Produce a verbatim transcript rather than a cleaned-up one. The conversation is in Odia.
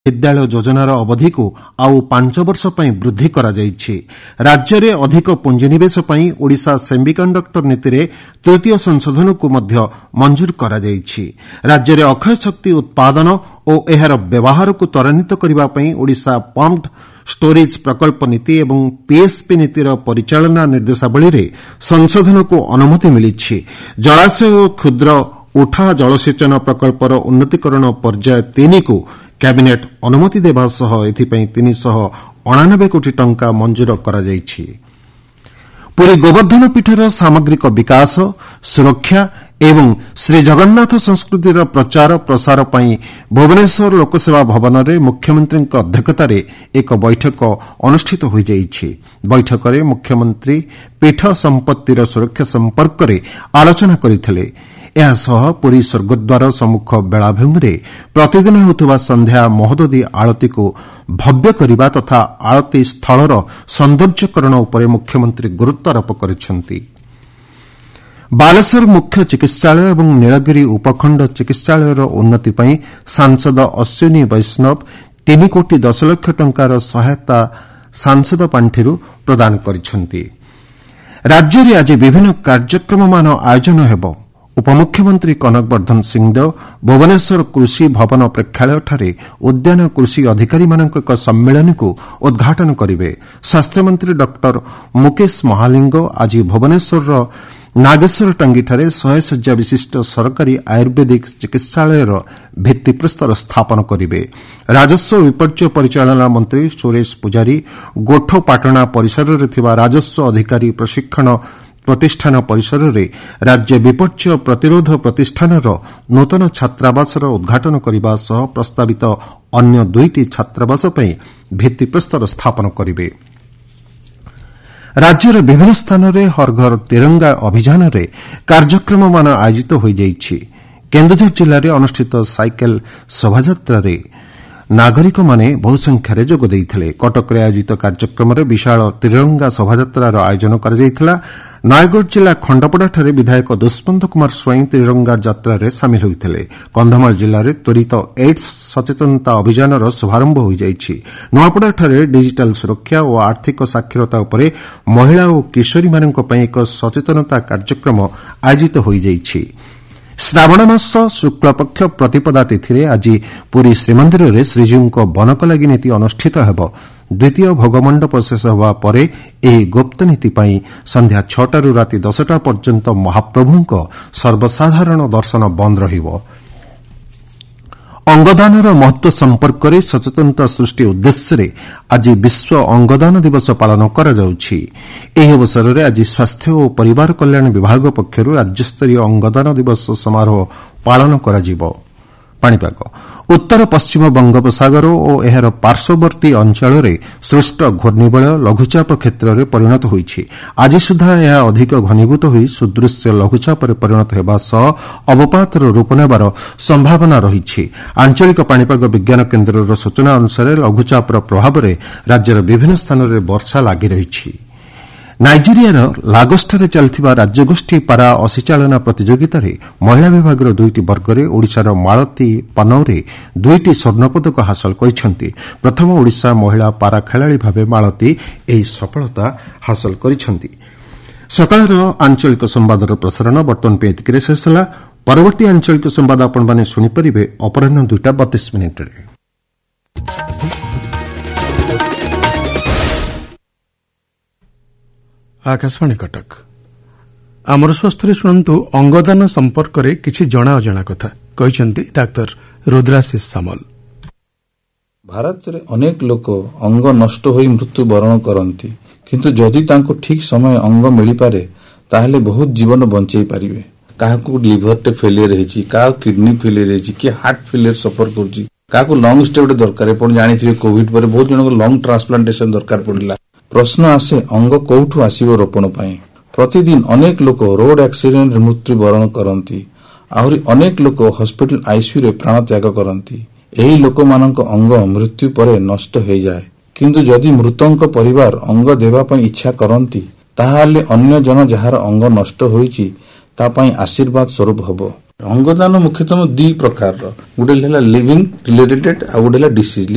ବିଦ୍ୟାଳୟ ଯୋଜନାର ଅବଧିକୁ ଆଉ ପାଞ୍ଚ ବର୍ଷ ପାଇଁ ବୃଦ୍ଧି କରାଯାଇଛି। ରାଜ୍ୟରେ ଅଧିକ ପୁଞ୍ଜିନିବେଶ ପାଇଁ ଓଡ଼ିଶା ସେମିକଣ୍ଡକ୍ଟର ନୀତିରେ ତୃତୀୟ ସଂଶୋଧନକୁ ମଧ୍ୟ ମଞ୍ଜୁର କରାଯାଇଛି। ରାଜ୍ୟରେ ଅକ୍ଷୟ ଶକ୍ତି ଉତ୍ପାଦନ ଓ ଏହାର ବ୍ୟବହାରକୁ ତ୍ୱରାନ୍ୱିତ କରିବା ପାଇଁ ଓଡ଼ିଶା ପମ୍ପଡ ଷ୍ଟୋରେଜ ପ୍ରକଳ୍ପ ନୀତି ଏବଂ ପିଏସ୍ପି ନୀତିର ପରିଚାଳନା ନିର୍ଦ୍ଦେଶାବଳୀରେ ସଂଶୋଧନକୁ ଅନୁମତି ମିଳିଛି। ଜଳାଶୟ ଓ କ୍ଷୁଦ୍ର ଉଠା ଜଳସେଚନ ପ୍ରକଳ୍ପର ଉନ୍ନତୀକରଣ ପର୍ଯ୍ୟାୟ ତିନିକୁ କ୍ୟାବିନେଟ୍ ଅନୁମତି ଦେବା ସହ ଏଥିପାଇଁ ତିନିଶହ ଅଣାନବେ କୋଟି ଟଙ୍କା ମଞ୍ଜୁର କରାଯାଇଛି। ପୁରୀ ଗୋବର୍ଦ୍ଧନ ପୀଠର ସାମଗ୍ରିକ ବିକାଶ ସୁରକ୍ଷା ଏବଂ ଶ୍ରୀଜଗନ୍ନାଥ ସଂସ୍କୃତିର ପ୍ରଚାର ପ୍ରସାର ପାଇଁ ଭୁବନେଶ୍ୱର ଲୋକସେବା ଭବନରେ ମୁଖ୍ୟମନ୍ତ୍ରୀଙ୍କ ଅଧ୍ୟକ୍ଷତାରେ ଏକ ବୈଠକ ଅନୁଷ୍ଠିତ ହୋଇଯାଇଛି। ବୈଠକରେ ମୁଖ୍ୟମନ୍ତ୍ରୀ ପୀଠ ସମ୍ପତ୍ତିର ସୁରକ୍ଷା ସମ୍ପର୍କରେ ଆଲୋଚନା କରିଥିଲେ। ଏହାସହ ପୁରୀ ସ୍ୱର୍ଗଦ୍ୱାର ସମ୍ମୁଖ ବେଳାଭୂମିରେ ପ୍ରତିଦିନ ହେଉଥିବା ସନ୍ଧ୍ୟା ମହୋଦଧି ଆଳତୀକୁ ଭବ୍ୟ କରିବା ତଥା ଆଳତୀ ସ୍ଥଳର ସୌନ୍ଦର୍ଯ୍ୟକରଣ ଉପରେ ମୁଖ୍ୟମନ୍ତ୍ରୀ ଗୁରୁତ୍ୱାରୋପ କରିଛନ୍ତି। ବାଲେଶ୍ୱର ମୁଖ୍ୟ ଚିକିତ୍ସାଳୟ ଏବଂ ନୀଳଗିରି ଉପଖଣ୍ଡ ଚିକିତ୍ସାଳୟର ଉନ୍ନତି ପାଇଁ ସାଂସଦ ଅଶ୍ୱିନୀ ବୈଷ୍ଣବ ତିନି କୋଟି ଦଶ ଲକ୍ଷ ଟଙ୍କାର ସହାୟତା ସାଂସଦ ପାଣ୍ଠିରୁ ପ୍ରଦାନ କରିଛନ୍ତି। ରାଜ୍ୟରେ ଆଜି ବିଭିନ୍ନ କାର୍ଯ୍ୟକ୍ରମମାନ ଆୟୋଜନ ହେବ। ଉପମୁଖ୍ୟମନ୍ତ୍ରୀ କନକ ବର୍ଦ୍ଧନ ସିଂହଦେଓ ଭୁବନେଶ୍ୱର କୃଷି ଭବନ ପ୍ରେକ୍ଷାଳୟଠାରେ ଉଦ୍ୟାନ କୃଷି ଅଧିକାରୀମାନଙ୍କ ଏକ ସମ୍ମିଳନୀକୁ ଉଦ୍ଘାଟନ କରିବେ। ସ୍ୱାସ୍ଥ୍ୟମନ୍ତ୍ରୀ ଡକ୍ଟର ମୁକେଶ ମହାଲିଙ୍ଗ ଆଜି ଭୁବନେଶ୍ୱରର ନାଗେଶ୍ୱର ଟାଙ୍ଗିଠାରେ ଶହେ ଶଯ୍ୟା ବିଶିଷ୍ଟ ସରକାରୀ ଆୟୁର୍ବେଦିକ ଚିକିତ୍ସାଳୟର ଭିତ୍ତିପ୍ରସ୍ତର ସ୍ଥାପନ କରିବେ। ରାଜସ୍ୱ ଓ ବିପର୍ଯ୍ୟୟ ପରିଚାଳନା ମନ୍ତ୍ରୀ ସୁରେଶ ପୂଜାରୀ ଗୋଠପାଟଣା ପରିସରରେ ଥିବା ରାଜସ୍ୱ ଅଧିକାରୀ ପ୍ରଶିକ୍ଷଣ ପ୍ରତିଷ୍ଠାନ ପରିସରରେ ରାଜ୍ୟ ବିପର୍ଯ୍ୟୟ ପ୍ରତିରୋଧ ପ୍ରତିଷ୍ଠାନର ନୂତନ ଛାତ୍ରାବାସର ଉଦ୍ଘାଟନ କରିବା ସହ ପ୍ରସ୍ତାବିତ ଅନ୍ୟ ଦୁଇଟି ଛାତ୍ରାବାସ ପାଇଁ ଭିତ୍ତିପ୍ରସ୍ତର ସ୍ଥାପନ କରିବେ। ରାଜ୍ୟର ବିଭିନ୍ନ ସ୍ଥାନରେ ହର୍ ଘର ତିରଙ୍ଗା ଅଭିଯାନରେ କାର୍ଯ୍ୟକ୍ରମମାନ ଆୟୋଜିତ ହୋଇଯାଇଛି। କେନ୍ଦୁଝର ଜିଲ୍ଲାରେ ଅନୁଷ୍ଠିତ ସାଇକେଲ ଶୋଭାଯାତ୍ରାରେ ନାଗରିକମାନେ ବହୁ ସଂଖ୍ୟାରେ ଯୋଗ ଦେଇଥିଲେ। କଟକରେ ଆୟୋଜିତ କାର୍ଯ୍ୟକ୍ରମରେ ବିଶାଳ ତ୍ରିରଙ୍ଗା ଶୋଭାଯାତ୍ରାର ଆୟୋଜନ କରାଯାଇଥିଲା। ନୟାଗଡ଼ ଜିଲ୍ଲା ଖଣ୍ଡପଡ଼ାଠାରେ ବିଧାୟକ ଦୁଷ୍ମନ୍ତ କୁମାର ସ୍ୱାଇଁ ତ୍ରିରଙ୍ଗା ଯାତ୍ରାରେ ସାମିଲ ହୋଇଥିଲେ। କନ୍ଧମାଳ ଜିଲ୍ଲାରେ ତ୍ୱରିତ ଏଡ୍ସ ସଚେତନତା ଅଭିଯାନର ଶୁଭାରମ୍ଭ ହୋଇଯାଇଛି। ନୂଆପଡ଼ାଠାରେ ଡିଜିଟାଲ ସୁରକ୍ଷା ଓ ଆର୍ଥିକ ସାକ୍ଷରତା ଉପରେ ମହିଳା ଓ କିଶୋରୀମାନଙ୍କ ପାଇଁ ଏକ ସଚେତନତା କାର୍ଯ୍ୟକ୍ରମ ଆୟୋଜିତ ହୋଇଯାଇଛି। ଶ୍ରାବଣ ମାସ ଶୁକ୍ଳପକ୍ଷ ପ୍ରତିପଦା ତିଥିରେ ଆଜି ପୁରୀ ଶ୍ରୀମନ୍ଦିରରେ ଶ୍ରୀଜୀଉଙ୍କ ବନକଲାଗି ନୀତି ଅନୁଷ୍ଠିତ ହେବ। ଦ୍ୱିତୀୟ ଭୋଗମଣ୍ଡପ ଶେଷ ହେବା ପରେ ଏହି ଗୁପ୍ତ ନୀତି ପାଇଁ ସନ୍ଧ୍ୟା ଛଅଟାରୁ ରାତି ଦଶଟା ପର୍ଯ୍ୟନ୍ତ ମହାପ୍ରଭୁଙ୍କ ସର୍ବସାଧାରଣ ଦର୍ଶନ ବନ୍ଦ ରହିବ। ଅଙ୍ଗଦାନର ମହତ୍ୱ ସମ୍ପର୍କରେ ସଚେତନତା ସୃଷ୍ଟି ଉଦ୍ଦେଶ୍ୟରେ ଆଜି ବିଶ୍ୱ ଅଙ୍ଗଦାନ ଦିବସ ପାଳନ କରାଯାଉଛି। ଏହି ଅବସରରେ ଆଜି ସ୍ୱାସ୍ଥ୍ୟ ଓ ପରିବାର କଲ୍ୟାଣ ବିଭାଗ ପକ୍ଷରୁ ରାଜ୍ୟସ୍ତରୀୟ ଅଙ୍ଗଦାନ ଦିବସ ସମାରୋହ ପାଳନ କରାଯିବ। ପାଣିପାଗ ଉତ୍ତର ପଶ୍ଚିମ ବଙ୍ଗୋପସାଗର ଓ ଏହାର ପାର୍ଶ୍ୱବର୍ତ୍ତୀ ଅଞ୍ଚଳରେ ସୃଷ୍ଟ ଘୂର୍ଣ୍ଣିବଳୟ ଲଘୁଚାପ କ୍ଷେତ୍ରରେ ପରିଣତ ହୋଇଛି। ଆଜି ସୁଦ୍ଧା ଏହା ଅଧିକ ଘନୀଭୂତ ହୋଇ ସୁଦୃଶ୍ୟ ଲଘୁଚାପରେ ପରିଣତ ହେବା ସହ ଅବପାତର ରୂପ ନେବାର ସମ୍ଭାବନା ରହିଛି। ଆଞ୍ଚଳିକ ପାଣିପାଗ ବିଜ୍ଞାନ କେନ୍ଦ୍ରର ସୂଚନା ଅନୁସାରେ ଲଘୁଚାପର ପ୍ରଭାବରେ ରାଜ୍ୟର ବିଭିନ୍ନ ସ୍ଥାନରେ ବର୍ଷା ଲାଗି ରହିଛି। ନାଇଜେରିଆର ଲାଗୋସଠାରେ ଚାଲିଥିବା ରାଜ୍ୟଗୋଷ୍ଠୀ ପାରା ଅଶୀଚାଳନା ପ୍ରତିଯୋଗିତାରେ ମହିଳା ବିଭାଗର ଦୁଇଟି ବର୍ଗରେ ଓଡ଼ିଶାର ମାଳତୀ ପନୌରେ ଦୁଇଟି ସ୍ୱର୍ଣ୍ଣପଦକ ହାସଲ କରିଛନ୍ତି। ପ୍ରଥମ ଓଡ଼ିଶା ମହିଳା ପାରା ଖେଳାଳି ଭାବେ ମାଳତୀ ଏହି ସଫଳତା ହାସଲ କରିଛନ୍ତି। ସକାଳର ଆଞ୍ଚଳିକ ସମ୍ବାଦର ପ୍ରସାରଣ ବର୍ତ୍ତମାନ ପାଇଁ ଏତିକିରେ ଶେଷ ହେଲା। ପରବର୍ତ୍ତୀ ଆଞ୍ଚଳିକ ସମ୍ବାଦ ଆପଣମାନେ ଶୁଣିପାରିବେ ଅପରାହ୍ନ ଦୁଇଟା ବତିଶ ମିନିଟ୍ରେ। ଆକାଶବାଣୀ କଟକ ଆମର ସ୍ୱାସ୍ଥ୍ୟରେ ଶୁଣନ୍ତୁ ଅଙ୍ଗଦାନ ସମ୍ପର୍କରେ କିଛି ଜଣା ଅଜଣା କଥା କହିଛନ୍ତି ଡାକ୍ତର ରୁଦ୍ରାଶିଷ ସାମଲ। ଭାରତରେ ଅନେକ ଲୋକ ଅଙ୍ଗ ନଷ୍ଟ ହୋଇ ମୃତ୍ୟୁବରଣ କରନ୍ତି, କିନ୍ତୁ ଯଦି ତାଙ୍କୁ ଠିକ୍ ସମୟ ଅଙ୍ଗ ମିଳିପାରେ ତାହେଲେ ବହୁତ ଜୀବନ ବଞ୍ଚାଇ ପାରିବେ। କାହାକୁ ଲିଭରଟେ ଫେଲିୟର ହେଇଛି, କାହାକୁ କିଡନୀ ଫେଲିୟର ହେଇଛି, କିଏ ହାର୍ଟ ଫେଲିୟର ସଫର କରୁଛି, କାହାକୁ ଲଙ୍ଗ ଷ୍ଟେ ଗୋଟେ ଦରକାର। ଆପଣ ଜାଣିଥିବେ କୋଭିଡ ପରେ ବହୁତ ଜଣଙ୍କୁ ଲଙ୍ଗ ଟ୍ରାନ୍ସପ୍ଲାଣ୍ଟେସନ ଦରକାର ପଡ଼ିଲା। ପ୍ରଶ୍ନ ଆସେ ଅଙ୍ଗ କୋଉଠୁ ଆସିବ ରୋପଣ ପାଇଁ। ପ୍ରତିଦିନ ଅନେକ ଲୋକ ରୋଡ ଆକ୍ସିଡେଣ୍ଟରେ ମୃତ୍ୟୁବରଣ କରନ୍ତି। ଆହୁରି ଅନେକ ଲୋକ ହସ୍ପିଟାଲ ଆଇସିୟୁରେ ପ୍ରାଣ ତ୍ୟାଗ କରନ୍ତି। ଏହି ଲୋକମାନଙ୍କ ଅଙ୍ଗ ମୃତ୍ୟୁ ପରେ ନଷ୍ଟ ହୋଇଯାଏ। କିନ୍ତୁ ଯଦି ମୃତଙ୍କ ପରିବାର ଅଙ୍ଗ ଦେବା ପାଇଁ ଇଚ୍ଛା କରନ୍ତି ତାହେଲେ ଅନ୍ୟ ଜଣ ଯାହାର ଅଙ୍ଗ ନଷ୍ଟ ହୋଇଛି ତା ପାଇଁ ଆଶୀର୍ବାଦ ସ୍ୱରୂପ ହେବ। ଅଙ୍ଗଦାନ ମୁଖ୍ୟତଃ ଦୁଇ ପ୍ରକାରର, ଗୋଟେ ହେଲା ଲିଭିଂ ରିଲେଟେଡ୍ ଆଉ ଗୋଟେ ହେଲା ଡିସିଜ୍।